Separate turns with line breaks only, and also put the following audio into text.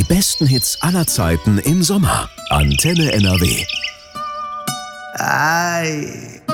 besten Hits aller Zeiten im Sommer. Antenne NRW.
Ei.